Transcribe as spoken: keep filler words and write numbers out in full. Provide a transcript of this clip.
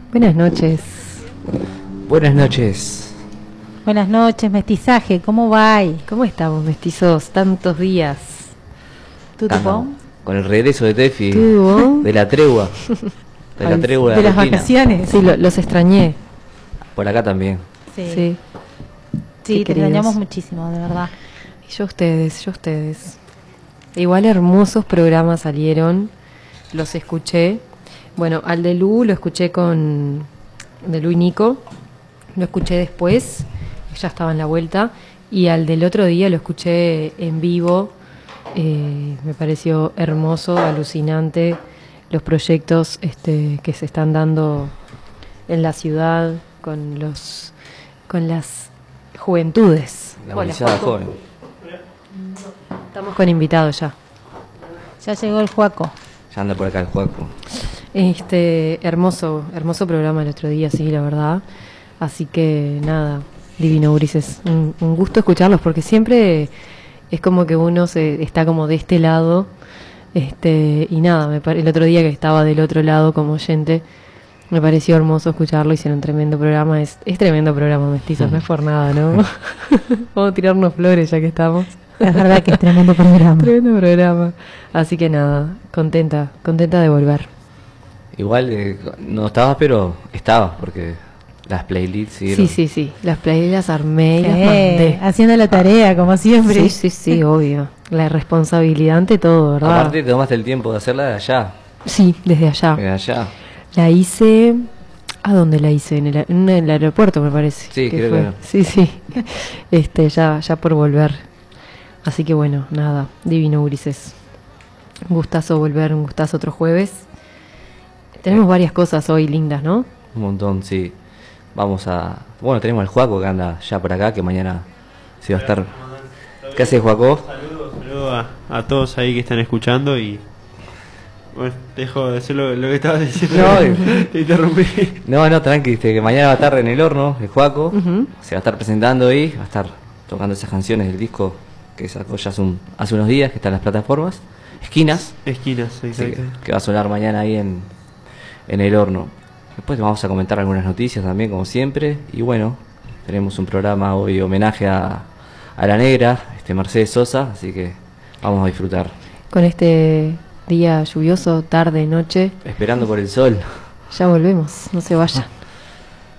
Buenas noches. Buenas noches. Buenas noches, mestizaje, ¿cómo va? ¿Cómo estamos, mestizos? Tantos días. ¿Tú te pon? Con el regreso de Tefi, ¿Tú? de la tregua, de la tregua de de la las rutina. vacaciones. Sí, lo- los extrañé. Por acá también. Sí, sí, Sí. Qué te queridos. extrañamos muchísimo, de verdad. Y yo ustedes, yo ustedes. Igual hermosos programas salieron. Los escuché. Bueno, al de Lu lo escuché con... de Lu y Nico. Lo escuché después. Ya estaba en la vuelta. Y al del otro día lo escuché en vivo. Eh, me pareció hermoso, alucinante los proyectos este, que se están dando en la ciudad con los con las juventudes. La Hola, gurizada Juaco. joven. Estamos con invitados ya. Ya llegó el Juaco. Ya anda por acá el Juaco. Este hermoso, hermoso programa el otro día, sí, la verdad. Así que nada, divino, Ulises. Un, un gusto escucharlos porque siempre es como que uno se está como de este lado. Este, y nada, me pare- el otro día que estaba del otro lado como oyente, me pareció hermoso escucharlo, hicieron un tremendo programa, es, es tremendo programa, mestizos, no es por nada, ¿no? Vamos a tirarnos flores ya que estamos. Es verdad que es tremendo programa. Tremendo programa. Así que nada, contenta, contenta de volver. Igual eh, no estabas, pero estabas, porque las playlists siguieron. Sí, sí, sí, las playlists las armé y las Sí, mandé. haciendo la tarea, como siempre. Sí, sí, sí, obvio. La responsabilidad ante todo, ¿verdad? Aparte te tomaste el tiempo de hacerla de allá, Sí, desde allá. de allá. La hice... ¿A dónde la hice? En el, a- en el aeropuerto, me parece. Sí, creo fue. que no. Sí, sí. Este, ya, ya por volver. Así que bueno, nada, divino, Ulises. Un gustazo volver, un gustazo otro jueves. Tenemos varias cosas hoy lindas, ¿no? Un montón, sí. Vamos a... Bueno, tenemos al Juaco que anda ya por acá, que mañana sí va a estar... ¿Qué haces, Juaco? Saludos, saludos a, a todos ahí que están escuchando y... Bueno, te dejo de decir lo, lo que estabas diciendo. No, te interrumpí. No, no, tranqui, este, que mañana va a estar en el horno, el Juaco. Ujú. Se va a estar presentando ahí, va a estar tocando esas canciones del disco que sacó ya hace, un- hace unos días, que está en las plataformas. Esquinas, Esquinas, sí, exacto. que va a sonar mañana ahí en, en el horno. Después vamos a comentar algunas noticias también, como siempre. Y bueno, tenemos un programa hoy homenaje a, a la negra, este Mercedes Sosa, así que vamos a disfrutar. Con este día lluvioso, tarde, noche, Esperando por el sol. ya volvemos, no se vaya.